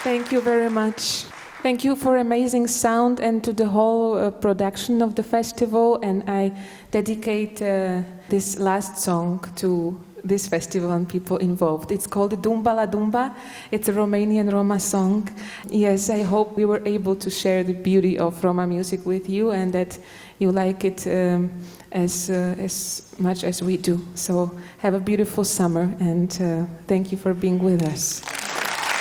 Thank you very much. Thank you for amazing sound and to the whole production of the festival. And I dedicate this last song to this festival and people involved. It's called Dumba la Dumba. It's a Romanian Roma song. Yes, I hope we were able to share the beauty of Roma music with you and that you like it as much as we do. So have a beautiful summer and thank you for being with us.